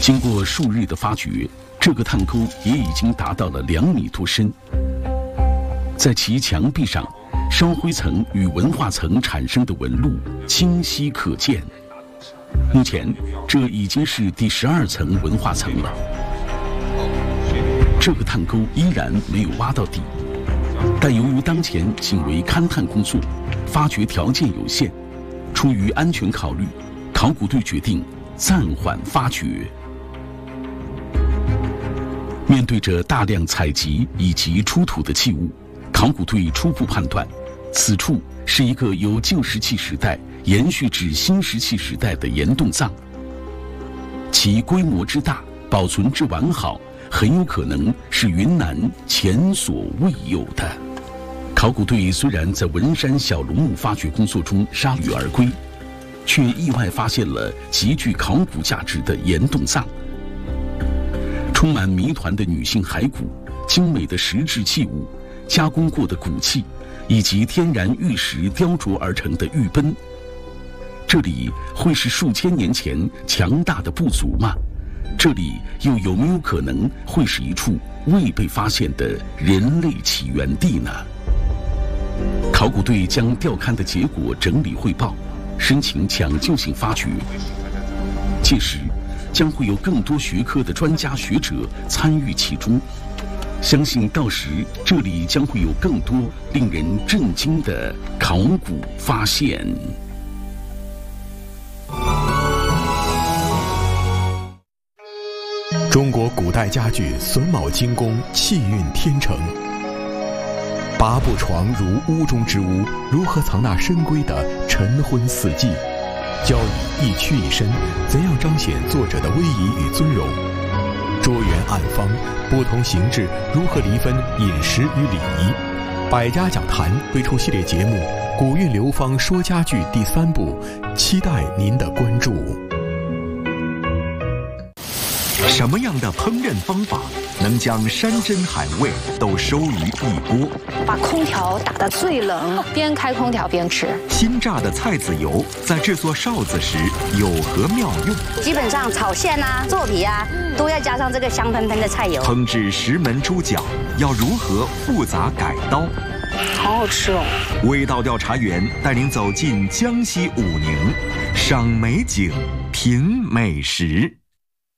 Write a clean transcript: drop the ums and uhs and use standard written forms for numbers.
经过数日的发掘，这个探沟也已经达到了2米多深。在其墙壁上，烧灰层与文化层产生的纹路清晰可见。目前，这已经是第12层文化层了。这个探沟依然没有挖到底，但由于当前仅为勘探工作，发掘条件有限，出于安全考虑，考古队决定暂缓发掘。面对着大量采集以及出土的器物，考古队初步判断，此处是一个由旧石器时代延续至新石器时代的岩洞葬，其规模之大，保存之完好，很有可能是云南前所未有的。考古队虽然在文山小龙墓发掘工作中铩羽而归，却意外发现了极具考古价值的岩洞葬。充满谜团的女性骸骨、精美的石质器物、加工过的骨器，以及天然玉石雕琢而成的玉奔，这里会是数千年前强大的部族吗？这里又有没有可能会是一处未被发现的人类起源地呢？考古队将调勘的结果整理汇报，申请抢救性发掘。届时，将会有更多学科的专家学者参与其中。相信到时这里将会有更多令人震惊的考古发现。 中国古代家具榫卯精工，气韵天成。八步床如屋中之屋，如何藏纳深闺的晨昏四季？交椅一曲一伸，怎样彰显作者的威仪与尊荣？桌圆案方，不同形制如何厘分饮食与礼仪？百家讲坛推出系列节目《古韵流芳说家具》第3部，期待您的关注。 什么样的烹饪方法能将山珍海味都收于一锅？ 把空调打得最冷，边开空调边吃。 新榨的菜籽油在制作臊子时有何妙用？ 基本上炒馅啊、做皮啊，都要加上这个香喷喷的菜油。 烹制石门猪脚要如何复杂改刀？ 好好吃哦！ 味道调查员带您走进江西武宁，赏美景，品美食。